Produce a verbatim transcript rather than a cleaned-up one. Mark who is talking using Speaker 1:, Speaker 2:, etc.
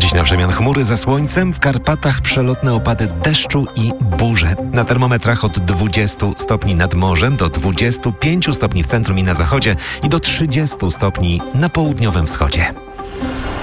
Speaker 1: Dziś na przemian chmury za słońcem, w Karpatach przelotne opady deszczu i burze. Na termometrach od dwudziestu stopni nad morzem do dwudziestu pięciu stopni w centrum i na zachodzie i do trzydziestu stopni na południowym wschodzie.